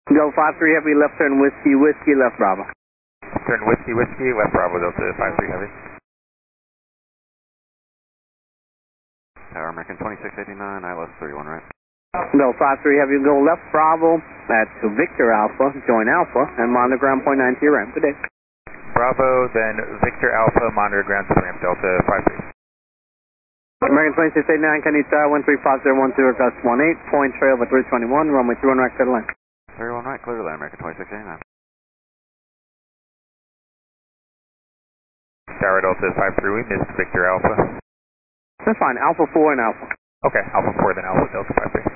Go 53 Heavy, left turn Whiskey, Whiskey, left Bravo. Turn Whiskey, Whiskey, left Bravo, Delta 53 Heavy. Tower American 2689, ILS 31, right? Go 53 Heavy, go left Bravo at Victor Alpha, join Alpha, and monitor ground point 9 to your ramp. Good day. Bravo, then Victor Alpha, monitor ground to the ramp, Delta 53. American 2689, can you start 135010, gust 18, point trail over 321, runway 21 right, clear to land. 31 right, clear to land, American 2689. Tower Delta 53, we missed Victor Alpha. That's fine, Alpha 4 and Alpha. Okay, Alpha 4 then Alpha Delta 53.